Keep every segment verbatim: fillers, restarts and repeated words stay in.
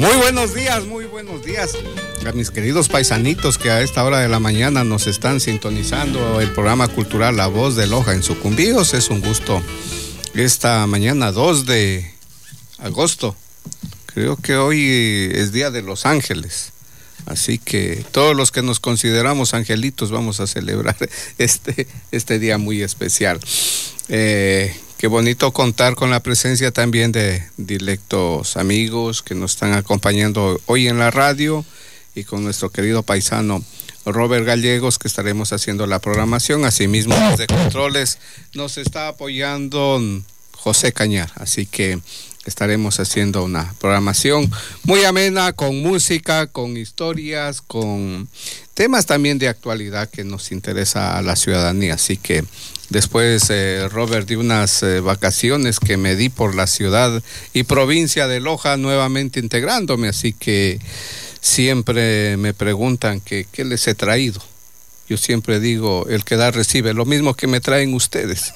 Muy buenos días, muy buenos días a mis queridos paisanitos que a esta hora de la mañana nos están sintonizando el programa cultural La Voz de Loja en Sucumbíos. Es un gusto esta mañana dos de agosto. Creo que hoy es Día de los Ángeles. Así que todos los que nos consideramos angelitos vamos a celebrar este, este día muy especial. Eh, qué bonito contar con la presencia también de directos amigos que nos están acompañando hoy en la radio y con nuestro querido paisano Robert Gallegos, que estaremos haciendo la programación. Asimismo, desde controles nos está apoyando José Cañar. Así que estaremos haciendo una programación muy amena, con música, con historias, con temas también de actualidad que nos interesa a la ciudadanía. Así que después, eh, Robert, de unas eh, vacaciones que me di por la ciudad y provincia de Loja, nuevamente integrándome. Así que siempre me preguntan que qué les he traído. Yo siempre digo, el que da recibe, lo mismo que me traen ustedes.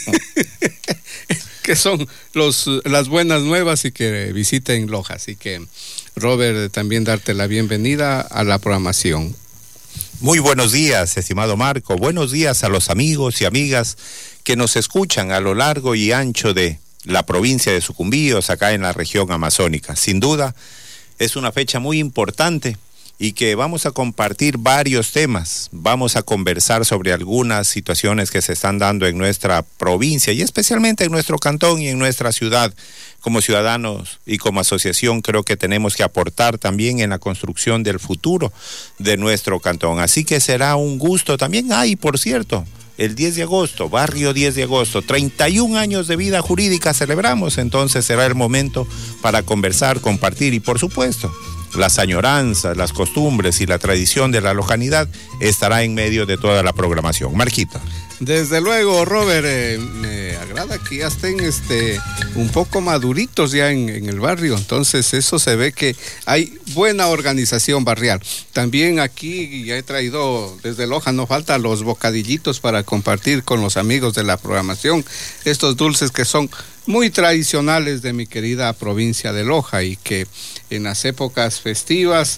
Que son los, las buenas nuevas y que visiten Loja. Así que, Robert, también darte la bienvenida a la programación. Muy buenos días, estimado Marco. Buenos días a los amigos y amigas que nos escuchan a lo largo y ancho de la provincia de Sucumbíos, acá en la región amazónica. Sin duda, es una fecha muy importante y que vamos a compartir varios temas. Vamos a conversar sobre algunas situaciones que se están dando en nuestra provincia y especialmente en nuestro cantón y en nuestra ciudad. Como ciudadanos y como asociación creo que tenemos que aportar también en la construcción del futuro de nuestro cantón. Así que será un gusto también. Ay, por cierto, el diez de agosto, barrio diez de agosto, treinta y un años de vida jurídica celebramos. Entonces será el momento para conversar, compartir y por supuesto las añoranzas, las costumbres y la tradición de la lojanidad estará en medio de toda la programación. Marquito. Desde luego, Robert, eh, me agrada que ya estén este, un poco maduritos ya en, en el barrio. Entonces eso se ve que hay buena organización barrial. También aquí ya he traído desde Loja, no falta los bocadillitos para compartir con los amigos de la programación. Estos dulces que son muy tradicionales de mi querida provincia de Loja y que en las épocas festivas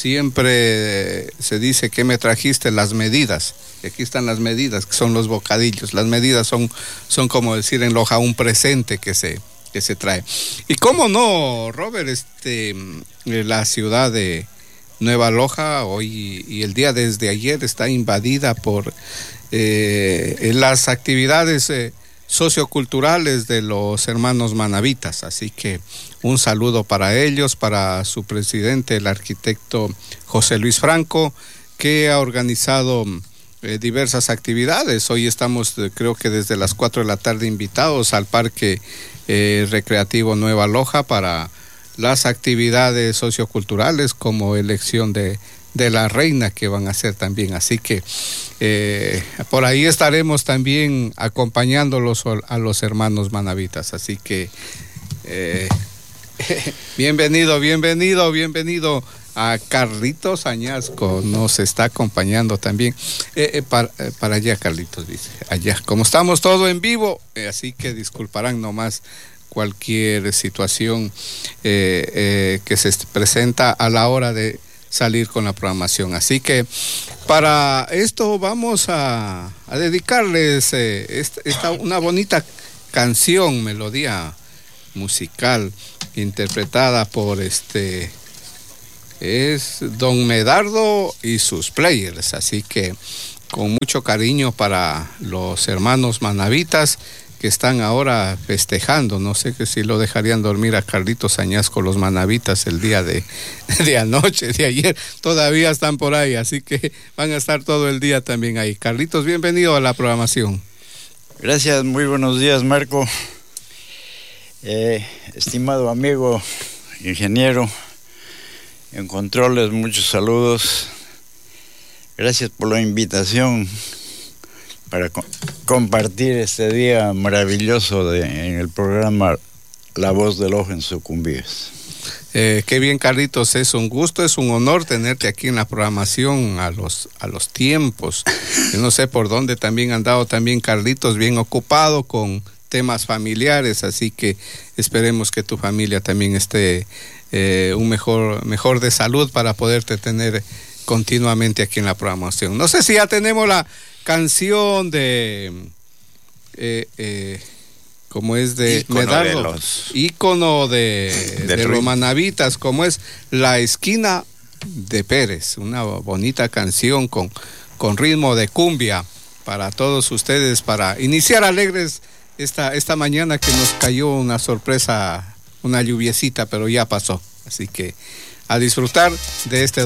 siempre se dice que me trajiste las medidas. Y aquí están las medidas, que son los bocadillos. Las medidas son, son como decir en Loja, un presente que se, que se trae. Y cómo no, Robert, este, la ciudad de Nueva Loja hoy y el día desde ayer está invadida por eh, las actividades eh, socioculturales de los hermanos manavitas. Así que un saludo para ellos, para su presidente, el arquitecto José Luis Franco, que ha organizado eh, diversas actividades. Hoy estamos, eh, creo que desde las cuatro de la tarde, invitados al Parque eh, Recreativo Nueva Loja para las actividades socioculturales como elección de de la reina que van a hacer también. Así que eh, por ahí estaremos también acompañándolos a los hermanos manavitas. Así que eh, bienvenido, bienvenido, bienvenido a Carlitos Añasco, nos está acompañando también. Eh, eh, para, eh, para allá, Carlitos, dice, allá. Como estamos todo en vivo, eh, así que disculparán nomás cualquier situación eh, eh, que se presenta a la hora de salir con la programación. Así que para esto vamos a, a dedicarles eh, esta, esta, una bonita canción, melodía musical interpretada por este es Don Medardo y sus players. Así que con mucho cariño para los hermanos manavitas que están ahora festejando. No sé que si lo dejarían dormir a Carlitos Añasco los manavitas el día de, de anoche, de ayer, todavía están por ahí, así que van a estar todo el día también ahí. Carlitos, bienvenido a la programación. Gracias, muy buenos días, Marco. Eh, estimado amigo ingeniero, en controles, muchos saludos. Gracias por la invitación para co- compartir este día maravilloso de, en el programa La Voz de Loja en Sucumbíos. Eh, qué bien, Carlitos, es un gusto, es un honor tenerte aquí en la programación a los, a los tiempos. Yo no sé por dónde también han dado también Carlitos, bien ocupado con temas familiares, así que esperemos que tu familia también esté eh, un mejor, mejor de salud para poderte tener continuamente aquí en la programación. No sé si ya tenemos la canción de eh, eh, como es de ícono Medardo, de los, ícono de, de los manavitas, como es La Esquina de Pérez, una bonita canción con, con ritmo de cumbia para todos ustedes, para iniciar alegres esta, esta mañana que nos cayó una sorpresa, una lluviecita, pero ya pasó, así que a disfrutar de este